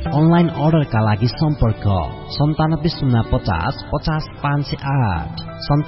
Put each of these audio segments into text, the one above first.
Online अर्डरका लागि सम्पर्क 9705500508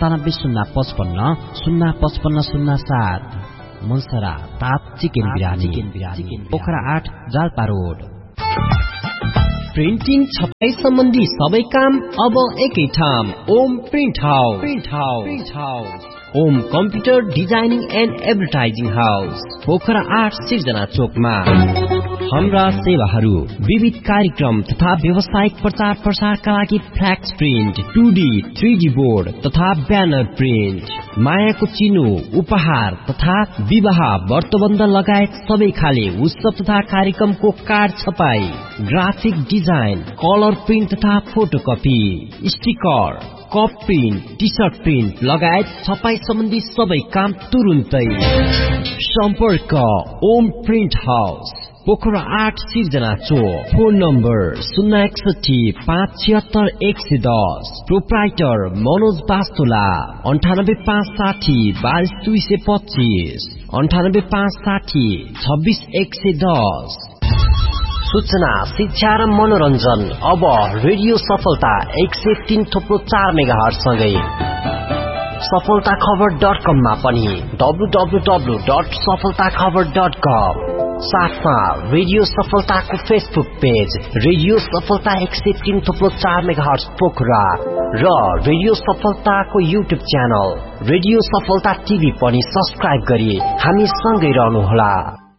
9705505507। मनसरा ताप चिकन बिरानी पोखरा 8 जाल्पा रोड। प्रिन्टिङ छपाई सम्बन्धी सबै काम अब एकै ठाउँ Om print house. Om computer designing and advertising house Pokhara 8 सिर्जना चोकमा। हाम्रा सेवाहरू विविध कार्यक्रम तथा व्यावसायिक प्रचार प्रसारका लागि फ्ल्याक्स प्रिन्ट 2D 3D बोर्ड तथा ब्यानर प्रिन्ट, मायाको चिनो, उपहार तथा विवाह व्रतबन्ध लगायत सबै खाले उत्सव तथा कार्यक्रमको कार्ड छपाई, ग्राफिक डिजाइन, कलर प्रिन्ट तथा photocopy, sticker, cup print, T short print लगायत छपाई सम्बन्धी सबै काम तुरुन्तै। सम्पर्क ओम प्रिन्ट हाउस पोखरा 8 सिर्जना चोक। Phone number 061576110। Proprietor Manoj Bastola 9856022225 9856026110। सूचना, शिक्षा र मनोरञ्जन अब रेडियो सफलता 103.4 मेगाहर्ज सँगै सफलताखबर.com मा पनि www.सफलताखबर.com। साथमा रेडियो सफलताको फेसबुक पेज रेडियो सफलता 103.4 मेगाहर्ज पोखरा र रेडियो सफलताको युट्युब च्यानल रेडियो सफलता टिभी पनि सब्स्क्राइब गरी हामी सँगै रहनुहोला।